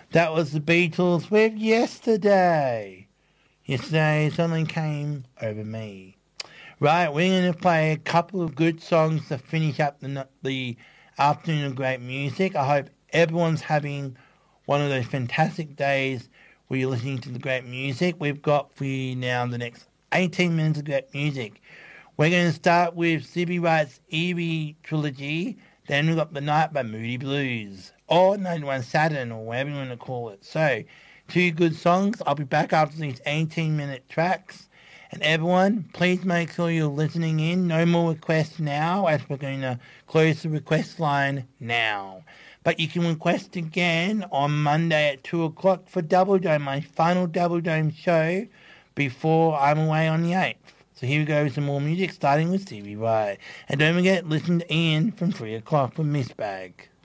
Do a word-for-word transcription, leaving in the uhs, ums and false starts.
That was the Beatles with Yesterday. Yesterday suddenly came over me. Right, we're going to play a couple of good songs to finish up the, the afternoon of great music. I hope everyone's having one of those fantastic days where you're listening to the great music. We've got for you now the next eighteen minutes of great music. We're going to start with C B Wright's Eerie Trilogy. Then we've got The Night by Moody Blues. Or ninety-one Saturn, or whatever you want to call it. So, two good songs. I'll be back after these eighteen-minute tracks. And everyone, please make sure you're listening in. No more requests now, as we're going to close the request line now. But you can request again on Monday at two o'clock for Double Dome, my final Double Dome show, before I'm away on the eighth. So here we go with some more music, starting with Stevie Ray. And don't forget, listen to Ian from three o'clock for Miss Bag.